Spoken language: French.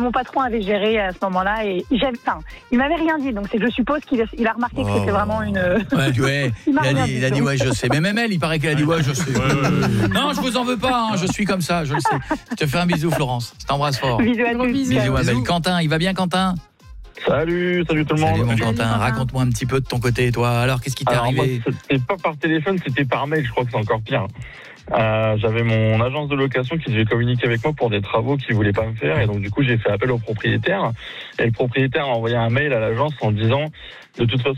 mon patron avait géré à ce moment-là et il m'avait rien dit, donc je suppose qu'il a remarqué que c'était vraiment une. Ouais. Il a dit ouais, je sais. Mais même elle, il paraît qu'elle a dit ouais, je sais. Non, je vous en veux pas. Je suis comme ça, je le sais. Je te fais un bisou, Florence. Je t'embrasse fort. Bisous à tous. Bisous, ma belle. Quentin, il va bien, Quentin? Salut tout le monde. Salut mon Quentin, Quentin. Raconte-moi un petit peu de ton côté, toi. Alors, qu'est-ce qui t'est arrivé? Moi, c'était pas par téléphone, c'était par mail, je crois que c'est encore pire. J'avais mon agence de location qui devait communiquer avec moi pour des travaux qu'il voulait pas me faire, et donc du coup j'ai fait appel au propriétaire, et le propriétaire a envoyé un mail à l'agence en disant de toute façon